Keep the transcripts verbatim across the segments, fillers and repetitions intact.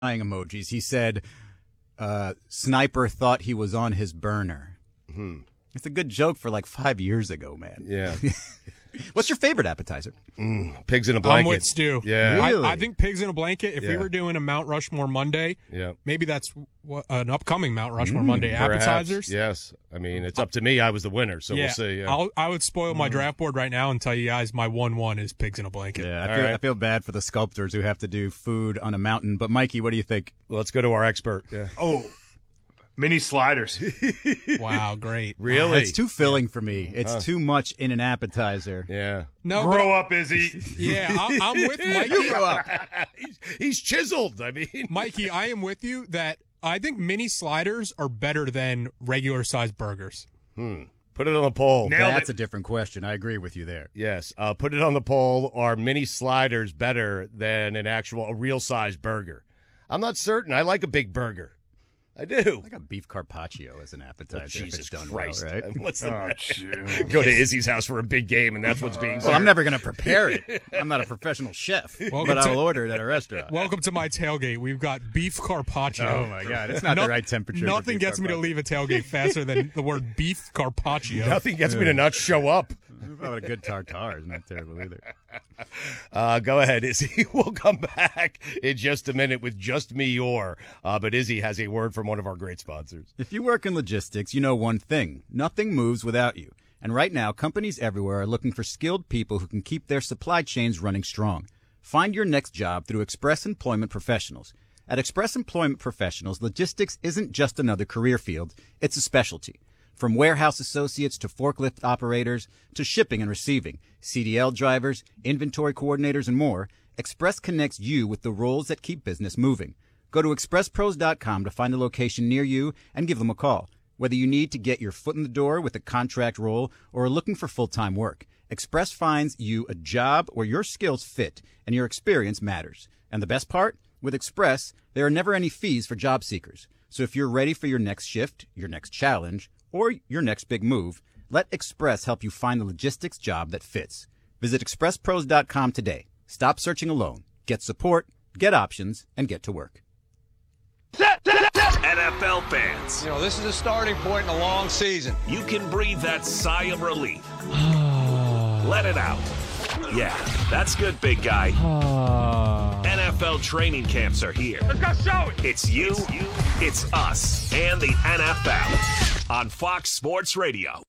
emojis. He said, uh, "Sniper thought he was on his burner." Hmm. It's a good joke for like five years ago, man. Yeah. What's your favorite appetizer? Mm, pigs in a blanket. I'm with Stu. Yeah. Really? I, I think pigs in a blanket. If Yeah. we were doing a Mount Rushmore Monday, Yeah. maybe that's what, an upcoming Mount Rushmore Mm, Monday Perhaps, appetizers. yes. I mean, it's up to me. I was the winner, so yeah, we'll see. Yeah. I'll, I would spoil my draft board right now and tell you guys my one one is pigs in a blanket. Yeah, I All feel, right. I feel bad for the sculptors who have to do food on a mountain. But Mikey, what do you think? Let's go to our expert. Yeah. Oh, mini sliders. Wow, great. Really? It's too filling for me. It's too much in an appetizer. Yeah. No, but- Grow up, Izzy. yeah, I, I'm with Mikey. he's, he's chiseled. I mean, Mikey, I am with you that I think mini sliders are better than regular sized burgers. hmm. Put it on the poll. Nailed That's it. a different question. I agree with you there. Yes. Uh, put it on the poll. Are mini sliders better than an actual, a real size burger? I'm not certain. I like a big burger. I do. Like a beef carpaccio as an appetizer. Oh, if Jesus it's done Christ. well, right? What's the Oh, shoot. Go to Izzy's house for a big game, and that's what's being Well, served. I'm never going to prepare it. I'm not a professional chef, Welcome but to- I'll order it at a restaurant. Welcome to my tailgate. We've got beef carpaccio. Oh, my God. It's not No- the right temperature. for Nothing beef gets me to carpaccio. leave a tailgate faster than the word beef carpaccio. Nothing gets me to not show up. How about a good tartare? It's not terrible either. Uh, go ahead, Izzy. We'll come back in just a minute with Just Me Your. Uh, but Izzy has a word from one of our great sponsors. If you work in logistics, you know one thing. Nothing moves without you. And right now, companies everywhere are looking for skilled people who can keep their supply chains running strong. Find your next job through Express Employment Professionals. At Express Employment Professionals, logistics isn't just another career field, it's a specialty. From warehouse associates to forklift operators to shipping and receiving, C D L drivers, inventory coordinators, and more, Express connects you with the roles that keep business moving. Go to express pros dot com to find a location near you and give them a call. Whether you need to get your foot in the door with a contract role or are looking for full-time work, Express finds you a job where your skills fit and your experience matters. And the best part? With Express, there are never any fees for job seekers. So if you're ready for your next shift, your next challenge, or your next big move, let Express help you find the logistics job that fits. Visit express pros dot com today. Stop searching alone. Get support, get options, and get to work. N F L fans, You know, this is a starting point in a long season. you can breathe that sigh of relief. Let it out. Yeah, that's good, big guy. N F L training camps are here. Let's go show it. It's you, it's us, and the N F L on Fox Sports Radio.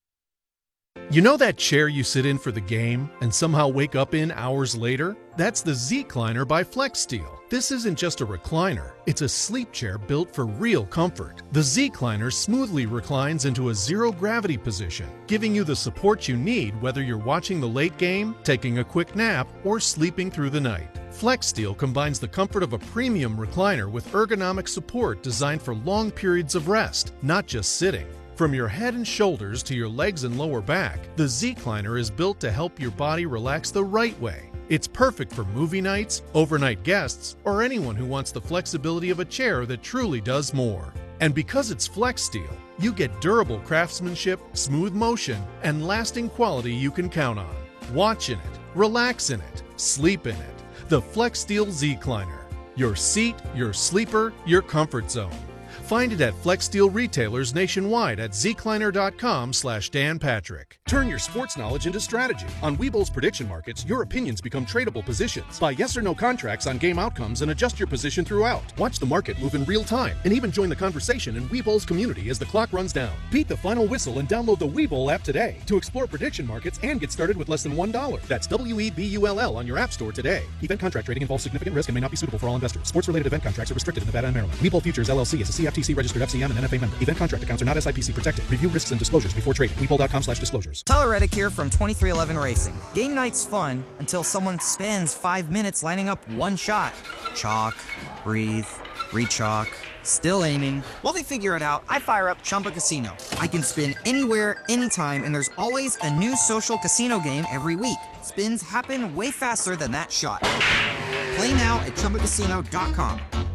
You know that chair you sit in for the game and somehow wake up in hours later? That's the Z-Cliner by FlexSteel. This isn't just a recliner, it's a sleep chair built for real comfort. The Z-Cliner smoothly reclines into a zero-gravity position, giving you the support you need whether you're watching the late game, taking a quick nap, or sleeping through the night. FlexSteel combines the comfort of a premium recliner with ergonomic support designed for long periods of rest, not just sitting. From your head and shoulders to your legs and lower back, the Z-Cliner is built to help your body relax the right way. It's perfect for movie nights, overnight guests, or anyone who wants the flexibility of a chair that truly does more. And because it's FlexSteel, you get durable craftsmanship, smooth motion, and lasting quality you can count on. Watch in it, relax in it, sleep in it. The FlexSteel Z-Cliner. Your seat, your sleeper, your comfort zone. Find it at FlexSteel retailers nationwide at zcliner.com slash Dan Patrick. Turn your sports knowledge into strategy. On Webull's prediction markets, your opinions become tradable positions. Buy yes or no contracts on game outcomes and adjust your position throughout. Watch the market move in real time and even join the conversation in Webull's community as the clock runs down. Beat the final whistle and download the Webull app today to explore prediction markets and get started with less than one dollar. That's W E B U L L on your app store today. Event contract trading involves significant risk and may not be suitable for all investors. Sports-related event contracts are restricted in Nevada and Maryland. Webull Futures L L C is a C F T C registered F C M and N F A member. Event contract accounts are not S I P C protected. Review risks and disclosures before trading. Webull.com slash disclosures. Tyler Reddick here from twenty-three eleven Racing. Game night's fun until someone spends five minutes lining up one shot. Chalk, breathe, re-chalk, still aiming. While they figure it out, I fire up Chumba Casino. I can spin anywhere, anytime, and there's always a new social casino game every week. Spins happen way faster than that shot. Play now at Chumba Casino dot com.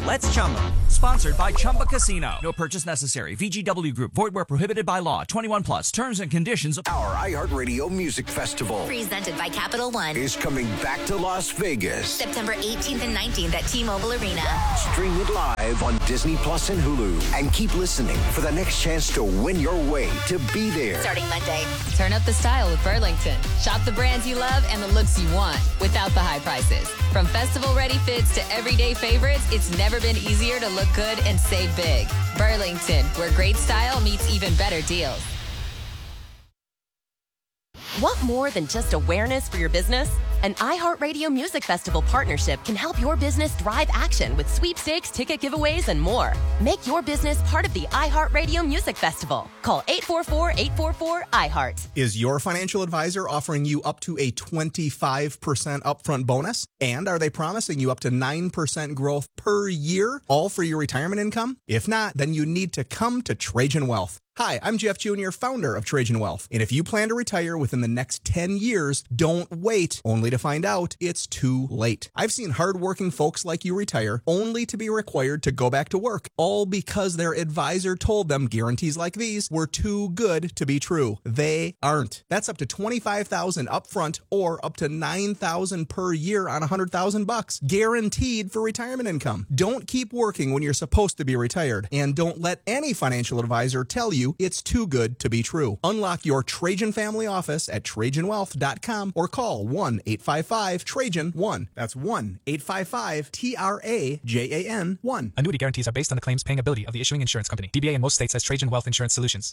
Let's Chumba. Sponsored by Chumba Casino. No purchase necessary. V G W Group. Void where prohibited by law. twenty-one plus. Terms and conditions. Our iHeartRadio Music Festival, presented by Capital One, is coming back to Las Vegas. September eighteenth and nineteenth at T-Mobile Arena. Stream it live on Disney Plus and Hulu. And keep listening for the next chance to win your way to be there. Starting Monday. Turn up the style with Burlington. Shop the brands you love and the looks you want without the high prices. From festival-ready fits to everyday favorites, it's never been easier to look good and save big. Burlington, where great style meets even better deals. Want more than just awareness for your business? An iHeartRadio Music Festival partnership can help your business drive action with sweepstakes, ticket giveaways, and more. Make your business part of the iHeartRadio Music Festival. Call eight four four, eight four four, I heart. Is your financial advisor offering you up to a twenty-five percent upfront bonus? And are they promising you up to nine percent growth per year, all for your retirement income? If not, then you need to come to Trajan Wealth. Hi, I'm Jeff Junior, founder of Trajan Wealth. And if you plan to retire within the next ten years, don't wait, only to find out it's too late. I've seen hardworking folks like you retire only to be required to go back to work, all because their advisor told them guarantees like these were too good to be true. They aren't. That's up to twenty-five thousand dollars upfront or up to nine thousand dollars per year on one hundred thousand bucks, guaranteed for retirement income. Don't keep working when you're supposed to be retired, and don't let any financial advisor tell you it's too good to be true. Unlock your Trajan family office at Trajan Wealth dot com or call one eight five five Trajan one. That's one eight five five T R A J A N one. Annuity guarantees are based on the claims paying ability of the issuing insurance company. D B A in most states has Trajan Wealth Insurance Solutions.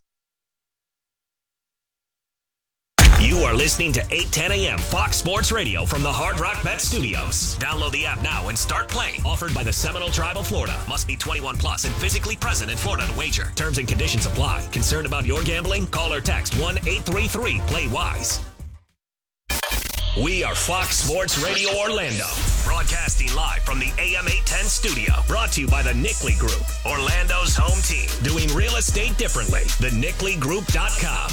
You are listening to eight ten a.m. Fox Sports Radio from the Hard Rock Bet Studios. Download the app now and start playing. Offered by the Seminole Tribe of Florida. Must be twenty-one plus and physically present in Florida to wager. Terms and conditions apply. Concerned about your gambling? Call or text one eight three three play wise. We are Fox Sports Radio Orlando. Broadcasting live from the A M eight ten studio. Brought to you by the Nickley Group. Orlando's home team. Doing real estate differently. the nickley group dot com.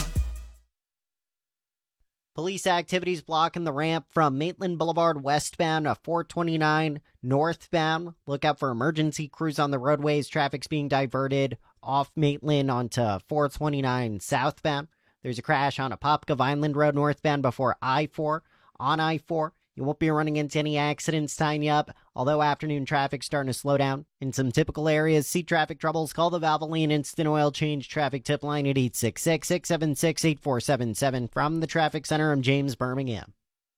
Police activities blocking the ramp from Maitland Boulevard westbound to four twenty-nine northbound. Look out for emergency crews on the roadways. Traffic's being diverted off Maitland onto four twenty-nine southbound. There's a crash on Apopka Vineland Road northbound before I four. On I four, you won't be running into any accidents tying you up, although afternoon traffic's starting to slow down. In some typical areas, see traffic troubles, call the Valvoline Instant Oil Change Traffic Tip Line at eight six six, six seven six, eight four seven seven. From the Traffic Center, I'm James Birmingham.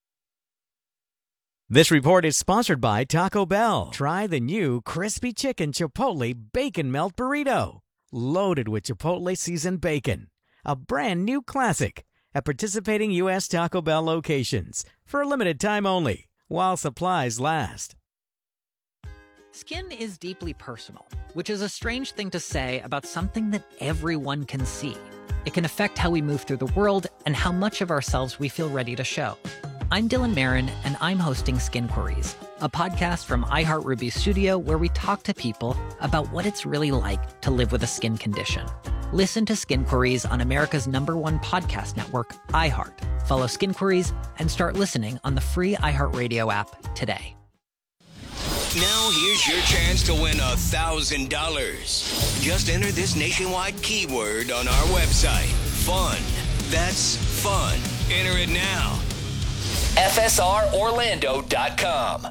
This report is sponsored by Taco Bell. Try the new Crispy Chicken Chipotle Bacon Melt Burrito. Loaded with Chipotle seasoned bacon. A brand new classic at participating U S Taco Bell locations for a limited time only, while supplies last. Skin is deeply personal, which is a strange thing to say about something that everyone can see. It can affect how we move through the world and how much of ourselves we feel ready to show. I'm Dylan Marin, and I'm hosting Skin Queries, a podcast from iHeartRuby Studio where we talk to people about what it's really like to live with a skin condition. Listen to Skin Queries on America's number one podcast network, iHeart. Follow Skin Queries and start listening on the free iHeartRadio app today. Now here's your chance to win one thousand dollars. Just enter this nationwide keyword on our website. Fun. That's fun. Enter it now. F S R Orlando dot com.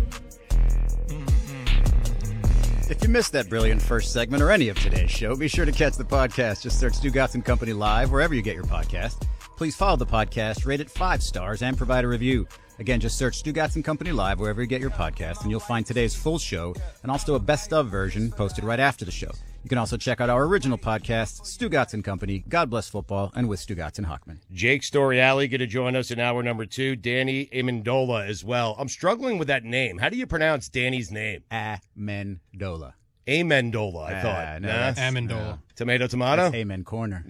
If you missed that brilliant first segment or any of today's show, be sure to catch the podcast. Just search Stugotz and Company Live wherever you get your podcast. Please follow the podcast, rate it five stars, and provide a review. Again, just search Stugotz and Company Live wherever you get your podcast, and you'll find today's full show and also a best-of version posted right after the show. You can also check out our original podcasts, Stugotz and Company, God Bless Football, and With Stugotz and Hochman. Jake Storiali going to join us in hour number two. Danny Amendola as well. I'm struggling with that name. How do you pronounce Danny's name? Amendola. Amendola, I Ah, thought. no, Nah? that's- Amendola. no. Tomato, tomato? That's Amen Corner.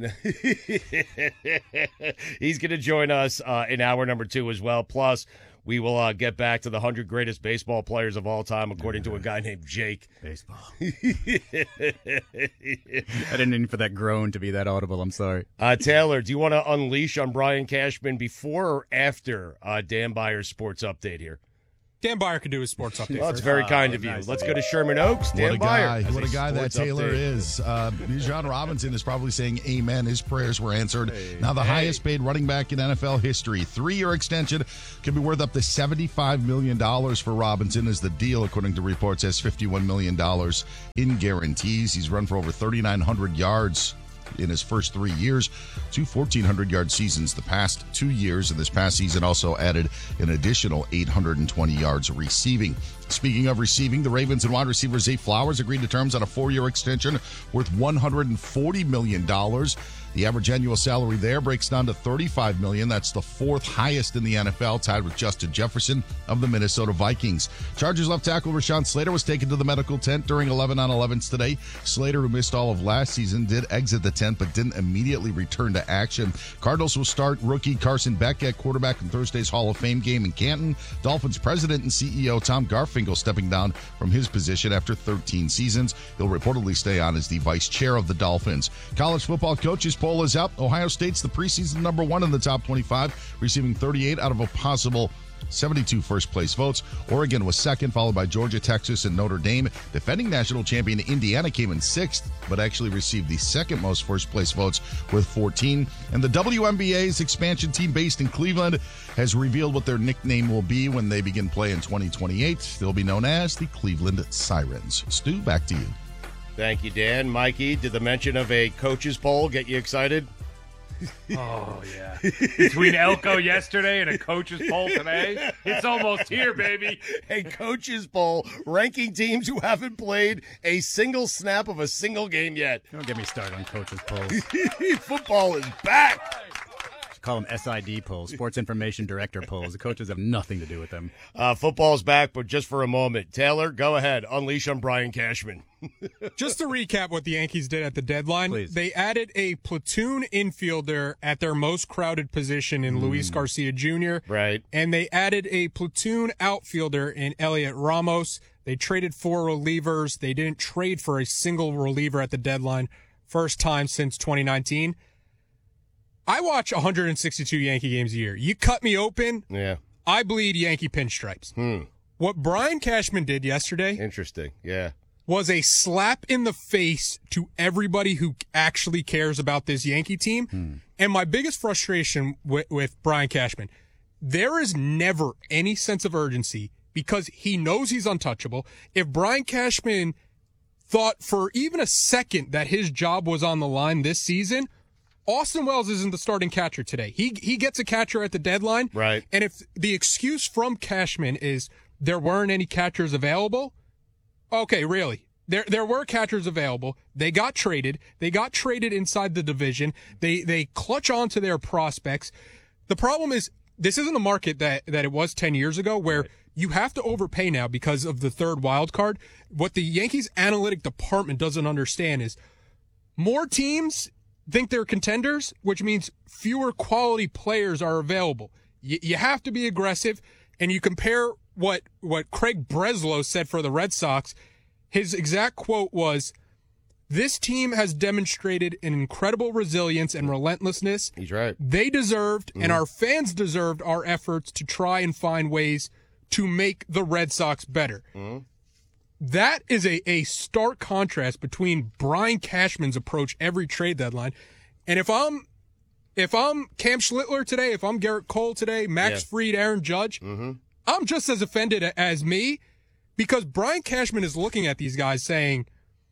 He's going to join us uh, in hour number two as well. Plus, we will uh, get back to the one hundred greatest baseball players of all time, according to a guy named Jake. Baseball. I didn't mean for that groan to be that audible. I'm sorry. Uh, Taylor, do you want to unleash on Brian Cashman before or after uh, Dan Byers' sports update here? Dan Byer could do his sports update. Well, it's first. very kind of you. Let's go to Sherman Oaks. Dan What a guy! Byer. What a guy that Sports Taylor update. is. Uh, Bijan Robinson is probably saying amen. His prayers were answered. Now the highest paid running back in N F L history. Three-year extension could be worth up to seventy-five million dollars for Robinson, as the deal, according to reports, has fifty-one million dollars in guarantees. He's run for over thirty-nine hundred yards in his first three years, two fourteen hundred yard seasons the past two years, and this past season also added an additional eight hundred twenty yards receiving. Speaking of receiving, the Ravens and wide receiver Zay Flowers agreed to terms on a four-year extension worth one hundred forty million dollars. The average annual salary there breaks down to thirty-five million dollars. That's the fourth highest in the N F L, tied with Justin Jefferson of the Minnesota Vikings. Chargers left tackle Rashawn Slater was taken to the medical tent during eleven on elevens today. Slater, who missed all of last season, did exit the tent but didn't immediately return to action. Cardinals will start rookie Carson Beck at quarterback in Thursday's Hall of Fame game in Canton. Dolphins president and C E O Tom Garfinkel stepping down from his position after thirteen seasons. He'll reportedly stay on as the vice chair of the Dolphins. College football coaches poll is out. Ohio State's the preseason number one in the top twenty-five, receiving thirty-eight out of a possible seventy-two first-place votes. Oregon was second, followed by Georgia, Texas, and Notre Dame. Defending national champion Indiana came in sixth, but actually received the second most first-place votes with fourteen. And the W N B A's expansion team based in Cleveland has revealed what their nickname will be when they begin play in twenty twenty-eight. They'll be known as the Cleveland Sirens. Stu, back to you. Thank you, Dan. Mikey, did the mention of a coach's poll get you excited? Oh, yeah. Between Elko yesterday and a coach's poll today, it's almost here, baby. A coach's poll ranking teams who haven't played a single snap of a single game yet. Don't get me started on coaches' polls. Football is back. Call them S I D polls, Sports Information Director polls. The coaches have nothing to do with them. Uh, football's back, but just for a moment. Taylor, go ahead. Unleash on Brian Cashman. Just to recap what the Yankees did at the deadline, Please. They added a platoon infielder at their most crowded position in mm. Luis Garcia Junior Right. And they added a platoon outfielder in Elliot Ramos. They traded four relievers. They didn't trade for a single reliever at the deadline. First time since twenty nineteen. I watch one hundred sixty-two Yankee games a year. You cut me open, yeah, I bleed Yankee pinstripes. Hmm. What Brian Cashman did yesterday, interesting, yeah, was a slap in the face to everybody who actually cares about this Yankee team. Hmm. And my biggest frustration with, with Brian Cashman, there is never any sense of urgency because he knows he's untouchable. If Brian Cashman thought for even a second that his job was on the line this season, Austin Wells isn't the starting catcher today. He he gets a catcher at the deadline. Right. And if the excuse from Cashman is there weren't any catchers available, okay, really. There there were catchers available. They got traded. They got traded inside the division. They they clutch on to their prospects. The problem is this isn't a market that, that it was ten years ago where right. you have to overpay now because of the third wild card. What the Yankees analytic department doesn't understand is more teams think they're contenders, which means fewer quality players are available. You, you have to be aggressive, and you compare what what Craig Breslow said for the Red Sox. His exact quote was, "This team has demonstrated an incredible resilience and relentlessness. He's right. They deserved, Mm-hmm. and our fans deserved, our efforts to try and find ways to make the Red Sox better." Mm-hmm. That is a, a stark contrast between Brian Cashman's approach every trade deadline. And if I'm if I'm Cam Schlittler today, if I'm Garrett Cole today, Max yeah. Fried, Aaron Judge, mm-hmm. I'm just as offended as me because Brian Cashman is looking at these guys saying,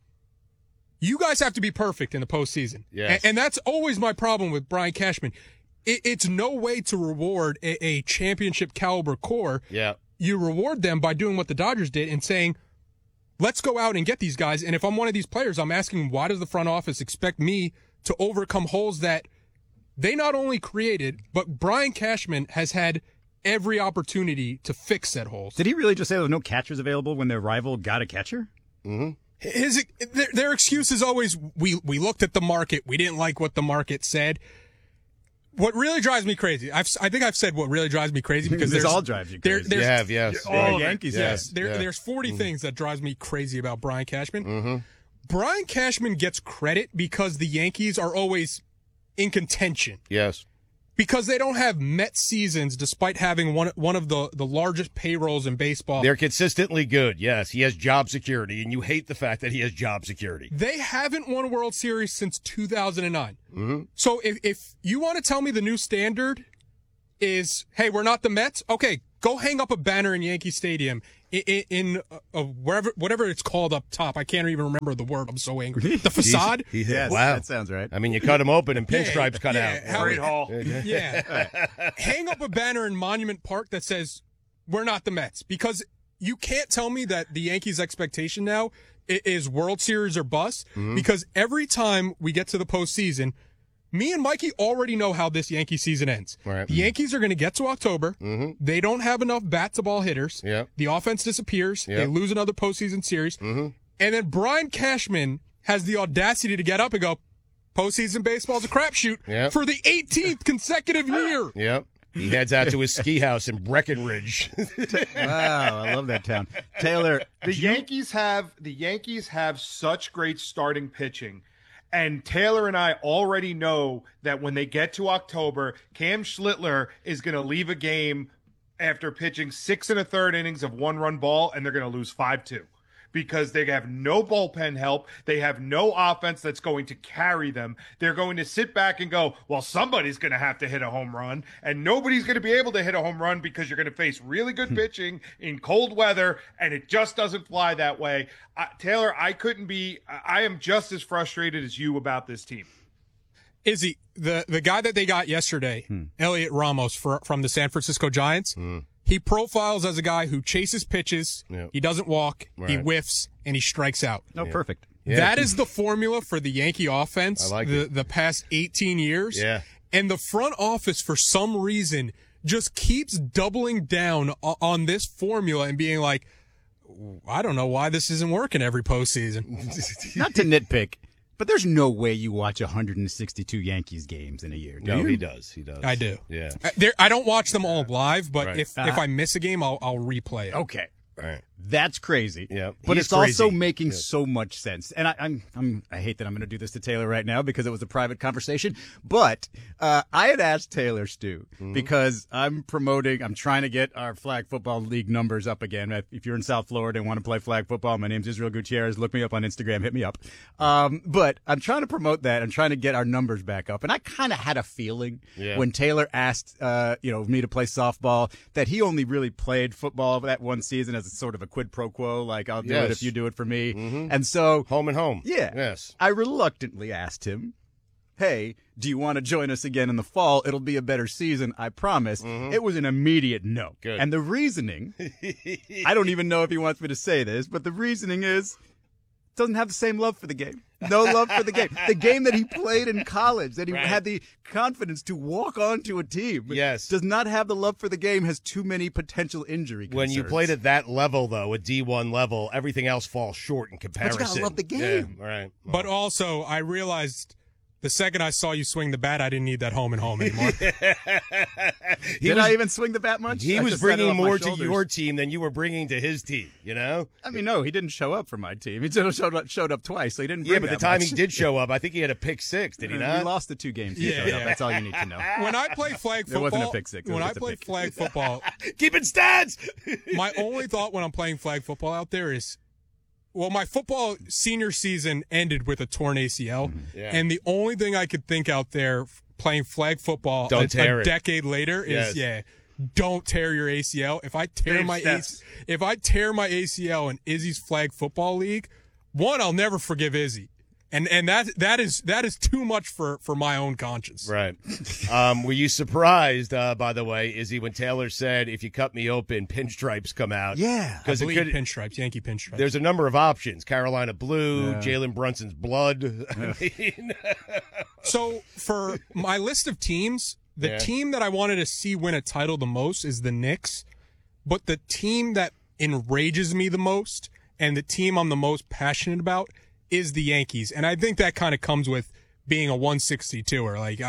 you guys have to be perfect in the postseason. Yes. And, and that's always my problem with Brian Cashman. It, it's no way to reward a, a championship caliber core. Yeah. You reward them by doing what the Dodgers did and saying, let's go out and get these guys. And if I'm one of these players, I'm asking, why does the front office expect me to overcome holes that they not only created, but Brian Cashman has had every opportunity to fix said holes. Did he really just say there were no catchers available when their rival got a catcher? Mm-hmm. His their, their excuse is always, we, we looked at the market. We didn't like what the market said. What really drives me crazy, I've, I think I've said what really drives me crazy because this there's all drives you there, crazy. there's, You have, yes. All Yeah, of Yankees, it. yes. yes. There, Yeah. There's forty Mm-hmm. things that drives me crazy about Brian Cashman. Mm-hmm. Brian Cashman gets credit because the Yankees are always in contention. Yes. Because they don't have Met seasons, despite having one one of the, the largest payrolls in baseball. They're consistently good, yes. He has job security, and you hate the fact that he has job security. They haven't won a World Series since two thousand nine. Mm-hmm. So if, if you want to tell me the new standard is, hey, we're not the Mets, okay, go hang up a banner in Yankee Stadium in, in uh, wherever, whatever it's called up top. I can't even remember the word. I'm so angry. The facade? He's, Yes, wow. that sounds right. I mean, you cut him open and pinstripes Yeah, cut yeah, out. how- Great Hall. Yeah. Hang up a banner in Monument Park that says, we're not the Mets. Because you can't tell me that the Yankees' expectation now i- is World Series or bust. Mhm. Because every time we get to the postseason, me and Mikey already know how this Yankee season ends. Right. The Yankees are going to get to October. Mhm. They don't have enough bat-to-ball hitters. Yep. The offense disappears. Yep. They lose another postseason series. Mhm. And then Brian Cashman has the audacity to get up and go, postseason baseball's a crapshoot Yep. for the eighteenth consecutive year. Yep. He heads out to his ski house in Breckenridge. Wow, I love that town. Taylor, The Yankees have the Yankees have such great starting pitching. And Taylor and I already know that when they get to October, Cam Schlittler is going to leave a game after pitching six and a third innings of one-run ball, and they're going to lose five two. Because they have no bullpen help. They have no offense that's going to carry them. They're going to sit back and go, well, somebody's going to have to hit a home run, and nobody's going to be able to hit a home run because you're going to face really good pitching in cold weather, and it just doesn't fly that way. Uh, Taylor, I couldn't be – I am just as frustrated as you about this team. Izzy, the, the guy that they got yesterday, Elliot Ramos for, from the San Francisco Giants, he profiles as a guy who chases pitches, Yep. he doesn't walk, he Right. whiffs, and he strikes out. oh, perfect. Yeah. That is the formula for the Yankee offense I like the, it. the past eighteen years. Yeah. And the front office, for some reason, just keeps doubling down o- on this formula and being like, I don't know why this isn't working every postseason. Not to nitpick, but there's no way you watch one hundred sixty-two Yankees games in a year. Do No, you? he does. He does. I do. Yeah. I, there, I don't watch them all live, but Right. if, if Uh-huh. I miss a game, I'll, I'll replay it. Okay. Right. That's crazy. Yeah, But he's it's also crazy. making Yeah. so much sense. And I, I'm, I'm, I hate that I'm going to do this to Taylor right now because it was a private conversation. But uh, I had asked Taylor, Stu, Mm-hmm. because I'm promoting, I'm trying to get our flag football league numbers up again. If you're in South Florida and want to play flag football, my name's Israel Gutierrez. Look me up on Instagram. Hit me up. Um, but I'm trying to promote that. I'm trying to get our numbers back up. And I kind of had a feeling Yeah. when Taylor asked, uh, you know, me to play softball that he only really played football that one season as a sort of a quid pro quo. Like, I'll do Yes. it if you do it for me. Mhm. And so, Home and home. yeah. Yes. I reluctantly asked him, hey, do you want to join us again in the fall? It'll be a better season, I promise. It was an immediate no. Good. And the reasoning, I don't even know if he wants me to say this, but the reasoning is, doesn't have the same love for the game. No love for the game. The game that he played in college, that he Right. had the confidence to walk onto a team. Yes. Does not have the love for the game, has too many potential injury concerns. When you played at that level, though, a D one level, everything else falls short in comparison. gotta love the game. Yeah, right. But also, I realized the second I saw you swing the bat, I didn't need that home and home anymore. He Did was- I even swing the bat much? He I was just set it bringing off my more to shoulders. your team than you were bringing to his team, you know? I mean, no, he didn't show up for my team. He just showed up, showed up twice, so he didn't. Yeah, bring but the that time much. he did show up, I think he had a pick six, did he Uh, not? We lost the two games. He Yeah. showed up. That's all you need to know. When I play flag There football, wasn't a pick six. It was when I just a play pick. flag football, Keeping stats. my only thought when I'm playing flag football out there is, well, my football senior season ended with a torn A C L, Yeah. and the only thing I could think out there f- playing flag football Don't a, tear a it. decade later Yes. is, yeah, don't tear your A C L. If I tear Babe my steps. A- if I tear my A C L in Izzy's flag football league, one, I'll never forgive Izzy. And and that that is that is too much for, for my own conscience. Right. Um, were you surprised, uh, by the way, Izzy, when Taylor said, if you cut me open, pinstripes come out? Yeah. I Because it believe could, pinstripes, Yankee pinstripes. there's a number of options. Carolina blue, Yeah. Jalen Brunson's blood. I mean, So for my list of teams, the Yeah. team that I wanted to see win a title the most is the Knicks, but the team that enrages me the most and the team I'm the most passionate about is the Yankees. And I think that kind of comes with being a one sixty-two-er. Like, I,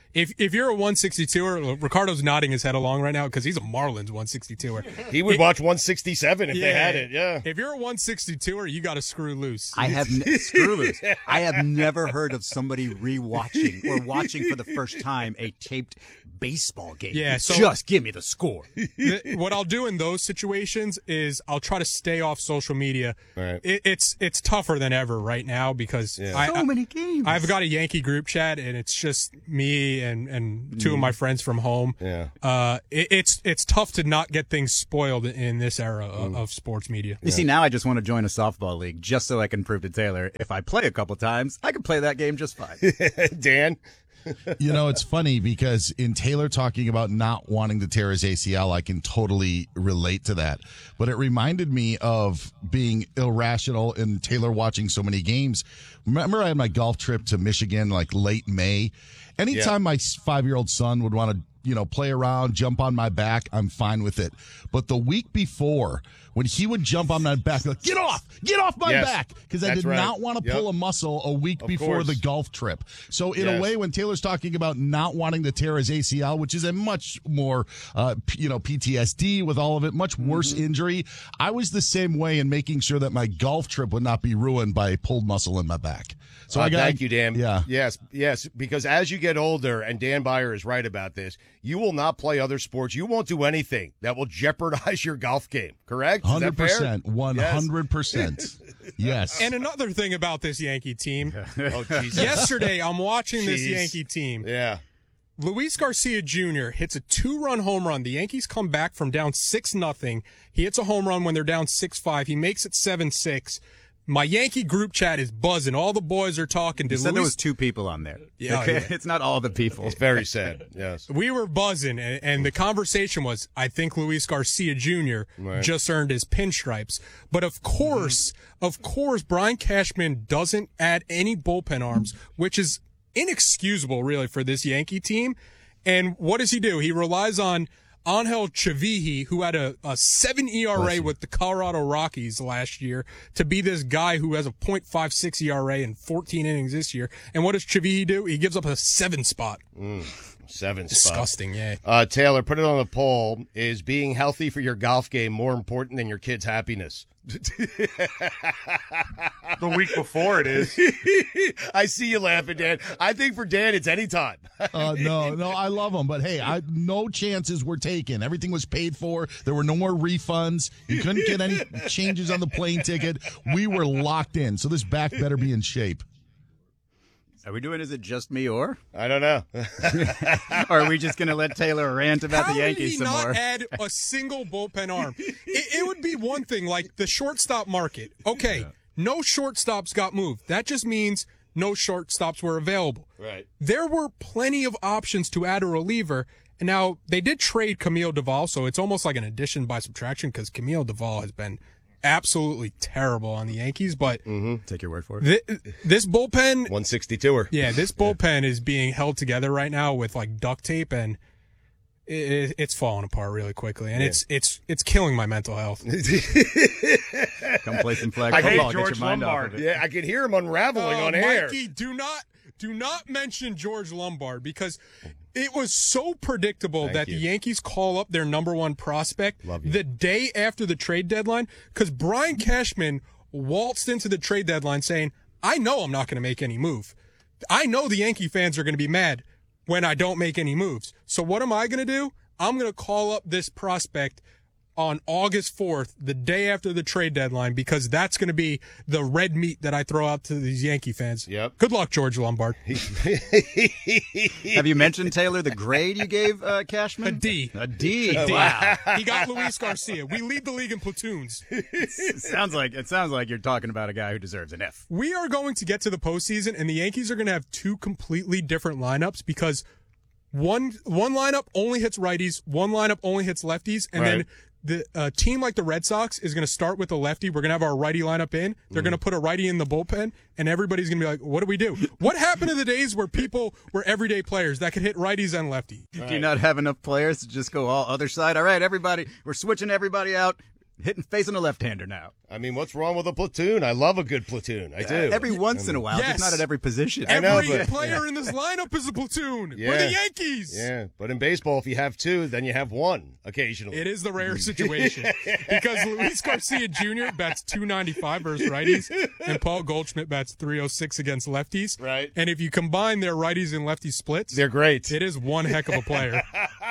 If if you're a one sixty-two-er, Ricardo's nodding his head along right now because he's a Marlins one sixty-two-er. He would watch one sixty-seven if yeah, they had it, yeah. If you're a one sixty-two-er, you got to screw loose. I have ne- screw loose. I have never heard of somebody rewatching or watching for the first time a taped baseball game. Yeah, so just give me the score. The, what I'll do in those situations is I'll try to stay off social media. Right. It, it's it's tougher than ever right now because Yeah. I, So I, many games. I've got a Yankee group chat and it's just me and, and two of my friends from home. Yeah. Uh, it, it's it's tough to not get things spoiled in this era of, of sports media. You see, now I just want to join a softball league just so I can prove to Taylor if I play a couple times, I can play that game just fine. Dan? You know, it's funny because in Taylor talking about not wanting to tear his A C L, I can totally relate to that. But it reminded me of being irrational and Taylor watching so many games. Remember I had my golf trip to Michigan like late May. Anytime Yeah. my five-year-old son would want to, you know, play around, jump on my back, I'm fine with it. But the week before, when he would jump on my back, like, get off, get off my Yes, back, because I that's did right. not want to Yep. pull a muscle a week Of before course. the golf trip. So in Yes. a way, when Taylor's talking about not wanting to tear his A C L, which is a much more, uh, p- you know, P T S D with all of it, much worse Mm-hmm. injury, I was the same way in making sure that my golf trip would not be ruined by a pulled muscle in my back. So Uh, I got, thank you, Dan. Yeah. Yes, yes, because as you get older, and Dan Byer is right about this, you will not play other sports. You won't do anything that will jeopardize your golf game, correct? Is that one hundred fair? percent. one hundred percent. Yes. And another thing about this Yankee team. Oh, Jesus. Yesterday, I'm watching this Jeez. Yankee team. Yeah. Luis Garcia Junior hits a two-run home run. The Yankees come back from down six nothing. He hits a home run when they're down six five. He makes it seven six. My Yankee group chat is buzzing. All the boys are talking to You said there Luis. was two people on there. Yeah, Okay, yeah. It's not all the people. It's very sad. Yes. We were buzzing, and, and the conversation was, I think Luis Garcia Junior Right. just earned his pinstripes. But of course, of course, Brian Cashman doesn't add any bullpen arms, which is inexcusable, really, for this Yankee team. And what does he do? He relies on Angel Chavihi, who had a, a seven E R A with the Colorado Rockies last year, to be this guy who has a point five six E R A in fourteen innings this year. And what does Chavihi do? He gives up a seven spot. Mm, seven Disgusting, spot. yeah. Uh, Taylor, put it on the poll. Is being healthy for your golf game more important than your kid's happiness? The week before it is. I see you laughing, Dan. I think for Dan, it's anytime. Uh, no, no, I love them, but hey, I no chances were taken. Everything was paid for. There were no more refunds. You couldn't get any changes on the plane ticket. We were locked in, so this back better be in shape. Are we doing Is It Just Me Or? I don't know. Or are we just going to let Taylor rant about How the Yankees did he some not more? add a single bullpen arm? It, it would be one thing, like the shortstop market. Okay, no shortstops got moved. That just means no shortstops were available. Right. There were plenty of options to add a reliever. And now they did trade Camille Duvall, so it's almost like an addition by subtraction because Camille Duvall has been absolutely terrible on the Yankees. But Take your word for it. thi- this bullpen, one sixty-two-er. yeah, this bullpen is being held together right now with like duct tape, and it, it's falling apart really quickly, and Yeah. it's it's it's killing my mental health. Come play some flag I hate football. Get George your mind off Lombard. of it. Yeah, I could hear him unraveling Oh, on air. Mikey, do not do not mention George Lombard because it was so predictable Thank that you. the Yankees call up their number one prospect Love you. the day after the trade deadline because Brian Cashman waltzed into the trade deadline saying, I know I'm not going to make any move. I know the Yankee fans are going to be mad when I don't make any moves. So what am I going to do? I'm going to call up this prospect on August fourth, the day after the trade deadline, because that's going to be the red meat that I throw out to these Yankee fans. Yep. Good luck, George Lombard. Have you mentioned, Taylor, the grade you gave uh, Cashman? A D. A D. A D. Wow. He got Luis Garcia. We lead the league in platoons. It sounds like it sounds like you're talking about a guy who deserves an F. We are going to get to the postseason, and the Yankees are going to have two completely different lineups because one one lineup only hits righties, one lineup only hits lefties, and Right. then the uh, team like the Red Sox is going to start with a lefty. We're going to have our righty lineup in. They're going to put a righty in the bullpen, and everybody's going to be like, what do we do? What happened to the days where people were everyday players that could hit righties and lefty? Do you not have enough players to just go all other side? All right, everybody, we're switching everybody out. Hitting facing a left-hander now. I mean, what's wrong with a platoon? I love a good platoon. I do. Every once I mean, in a while, Yes. just not at every position. I know, Every but- player yeah. in this lineup is a platoon. Yeah. We're the Yankees. Yeah, but in baseball, if you have two, then you have one occasionally. It is the rare situation because Luis Garcia Junior bats two ninety-five versus righties, and Paul Goldschmidt bats three oh six against lefties. Right. And if you combine their righties and lefties splits, They're great. It is one heck of a player.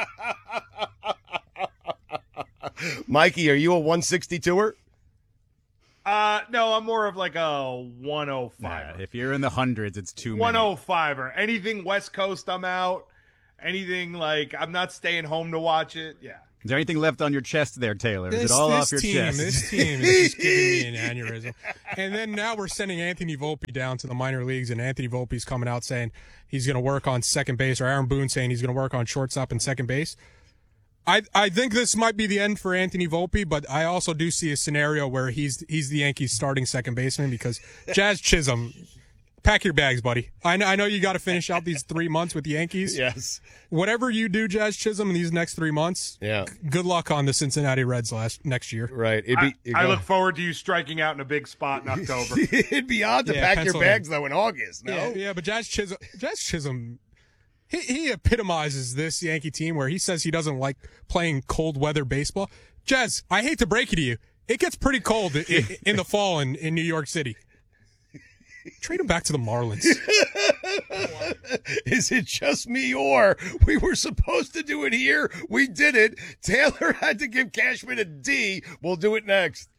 Mikey, are you a one sixty-two-er? Uh, no, I'm more of like a one oh five. Nah, if you're in the hundreds, it's too many. one oh five-er. Anything West Coast, I'm out. Anything like I'm not staying home to watch it. Yeah. Is there anything left on your chest there, Taylor? Is This, it all this off your team, chest? This team is just giving me an aneurysm. And then now we're sending Anthony Volpe down to the minor leagues, and Anthony Volpe's coming out saying he's going to work on second base, or Aaron Boone saying he's going to work on shortstop and second base. I I think this might be the end for Anthony Volpe, but I also do see a scenario where he's he's the Yankees' starting second baseman because Jazz Chisholm, pack your bags, buddy. I know, I know you got to finish out these three months with the Yankees. Yes. Whatever you do, Jazz Chisholm, in these next three months, Yeah. good luck on the Cincinnati Reds last next year. Right. It'd I, be, I look forward to you striking out in a big spot in October. It'd be odd to Yeah, pack your Pennsylvania. bags, though, in August, no? Yeah, yeah, but Jazz Chisholm, Jazz Chisholm, he, he epitomizes this Yankee team where he says he doesn't like playing cold weather baseball. Jazz, I hate to break it to you, it gets pretty cold in, in, in the fall in, in New York City. Trade him back to the Marlins. Is it just me or we were supposed to do it here? We did it. Taylor had to give Cashman a D. We'll do it next.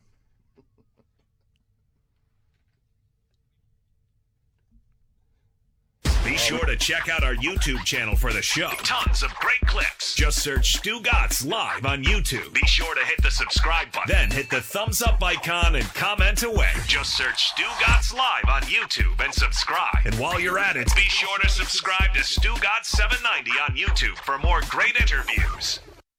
Be sure to check out our YouTube channel for the show. Tons of great clips. Just search Stu Gatz live on YouTube. Be sure to hit the subscribe button. Then hit the thumbs up icon and comment away. Just search Stu Gatz live on YouTube and subscribe. And while you're at it, be sure to subscribe to Stu Gatz seven ninety on YouTube for more great interviews.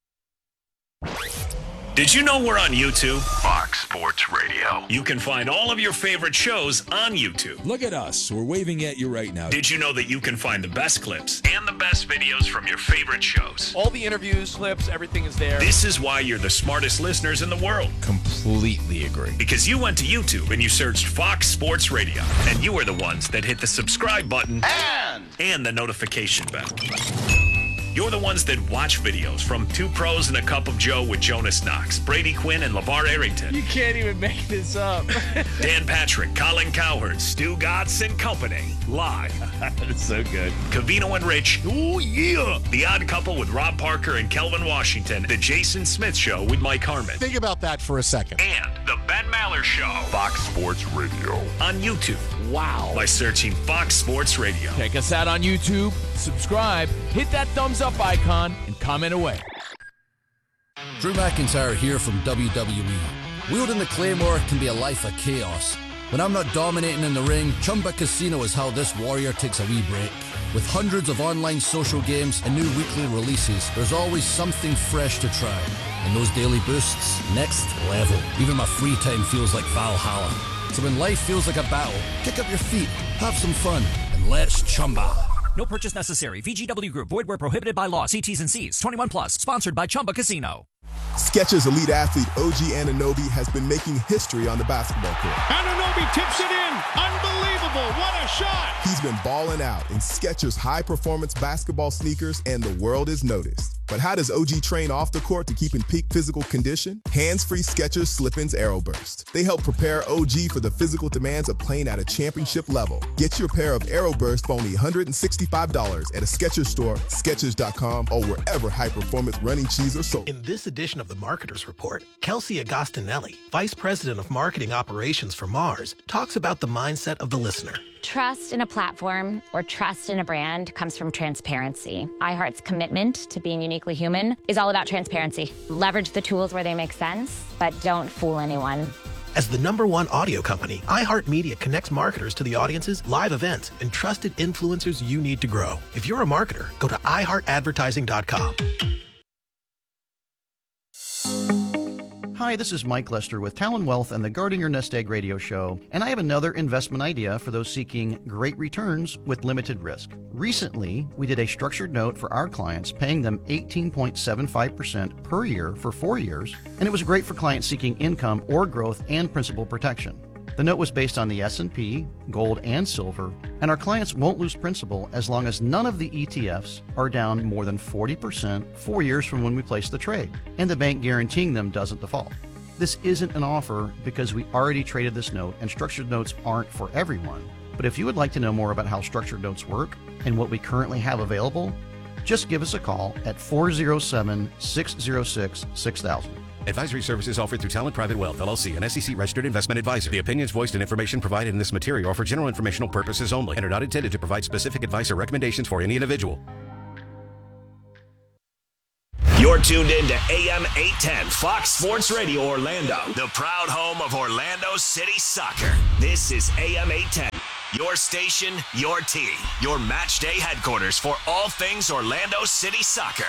Did you know we're on YouTube? Fox Sports Radio. You can find all of your favorite shows on YouTube. Look at us. We're waving at you right now. Did you know that you can find the best clips and the best videos from your favorite shows? All the interviews, clips, everything is there. This is why you're the smartest listeners in the world. Completely agree. Because you went to YouTube and you searched Fox Sports Radio. And you were the ones that hit the subscribe button And, and the notification bell. You're the ones that watch videos from Two Pros and a Cup of Joe with Jonas Knox, Brady Quinn, and LeVar Arrington. you can't even make this up. Dan Patrick, Colin Cowherd, Stu Gatz and Company. Live. That's so good. Cavino and Rich. Oh, yeah. The Odd Couple with Rob Parker and Kelvin Washington. The Jason Smith Show with Mike Harmon. Think about that for a second. And the Ben Maller Show. Fox Sports Radio. On YouTube. Wow. By searching Fox Sports Radio. Check us out on YouTube, subscribe, hit that thumbs up icon, and comment away. Drew McIntyre here from W W E. Wielding the Claymore can be a life of chaos. When I'm not dominating in the ring, Chumba Casino is how this warrior takes a wee break. With hundreds of online social games and new weekly releases, there's always something fresh to try. And those daily boosts, next level. Even my free time feels like Valhalla. So when life feels like a battle, kick up your feet, have some fun, and let's Chumba. No purchase necessary. V G W Group. Void where prohibited by law. See T's and C's. twenty-one plus. Sponsored by Chumba Casino. Skechers elite athlete O G Anunoby has been making history on the basketball court. Anunoby tips it in. Unbelievable. What a shot. He's been balling out in Skechers high-performance basketball sneakers, and the world is noticed. But how does O G train off the court to keep in peak physical condition? Hands-free Skechers Slip-ins Aeroburst. They help prepare O G for the physical demands of playing at a championship level. Get your pair of Aeroburst for only one hundred sixty-five dollars at a Skechers store, Skechers dot com, or wherever high-performance running shoes are sold. In this edition of the Marketer's Report, Kelsey Agostinelli, Vice President of Marketing Operations for Mars, talks about the mindset of the listener. Trust in a platform or trust in a brand comes from transparency. iHeart's commitment to being uniquely human is all about transparency. Leverage the tools where they make sense, but don't fool anyone. As the number one audio company, iHeartMedia connects marketers to the audiences, live events, and trusted influencers you need to grow. If you're a marketer, go to i heart advertising dot com. Hi, this is Mike Lester with Talon Wealth and the Guarding Your Nest Egg radio show, and I have another investment idea for those seeking great returns with limited risk. Recently, we did a structured note for our clients, paying them eighteen point seven five percent per year for four years, and it was great for clients seeking income or growth and principal protection. The note was based on the S and P, gold, and silver, and our clients won't lose principal as long as none of the E T Fs are down more than forty percent four years from when we placed the trade, and the bank guaranteeing them doesn't default. This isn't an offer because we already traded this note, and structured notes aren't for everyone. But if you would like to know more about how structured notes work and what we currently have available, just give us a call at four oh seven, six oh six, six thousand. Advisory services offered through Talent Private Wealth, L L C, an S E C-registered investment advisor. The opinions voiced and information provided in this material are for general informational purposes only and are not intended to provide specific advice or recommendations for any individual. You're tuned in to A M eight ten Fox Sports Radio Orlando, the proud home of Orlando City Soccer. This is A M eight ten, your station, your team, your match day headquarters for all things Orlando City Soccer.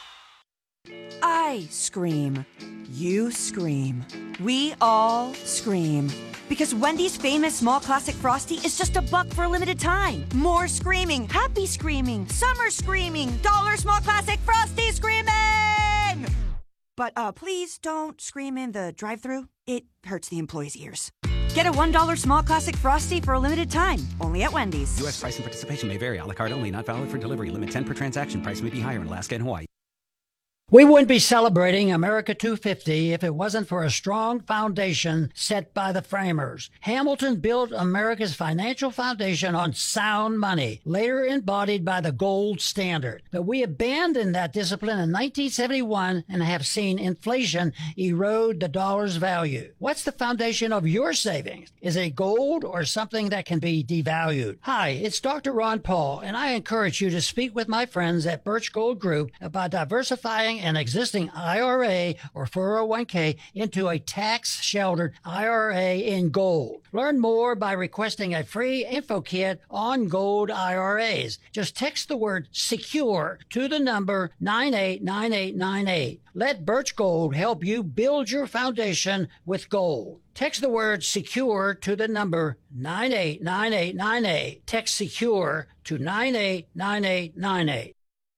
I scream. You scream. We all scream. Because Wendy's famous small classic Frosty is just a buck for a limited time. More screaming, happy screaming, summer screaming, dollar small classic Frosty screaming! But uh, please don't scream in the drive-thru. It hurts the employees' ears. Get a one dollar small classic Frosty for a limited time, only at Wendy's. U S price and participation may vary. A la carte only, not valid for delivery. Limit ten per transaction. Price may be higher in Alaska and Hawaii. We wouldn't be celebrating America two fifty if it wasn't for a strong foundation set by the framers. Hamilton built America's financial foundation on sound money, later embodied by the gold standard. But we abandoned that discipline in nineteen seventy-one and have seen inflation erode the dollar's value. What's the foundation of your savings? Is it gold or something that can be devalued? Hi, it's Doctor Ron Paul, and I encourage you to speak with my friends at Birch Gold Group about diversifying an existing I R A or four oh one k into a tax-sheltered I R A in gold. Learn more by requesting a free info kit on gold I R As. Just text the word SECURE to the number nine eight nine eight nine eight. Let Birch Gold help you build your foundation with gold. Text the word SECURE to the number nine eight nine eight nine eight. Text SECURE to nine eight nine eight nine eight.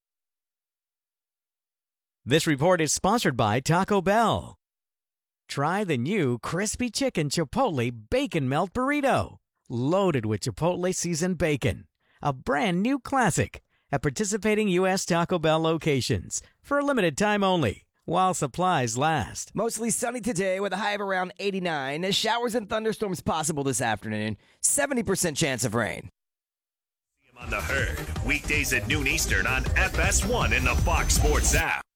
This report is sponsored by Taco Bell. Try the new Crispy Chicken Chipotle Bacon Melt Burrito, loaded with Chipotle seasoned bacon. A brand new classic at participating U S Taco Bell locations for a limited time only, while supplies last. Mostly sunny today with a high of around eighty-nine. Showers and thunderstorms possible this afternoon. seventy percent chance of rain. On the Herd, weekdays at noon Eastern on F S one in the Fox Sports app.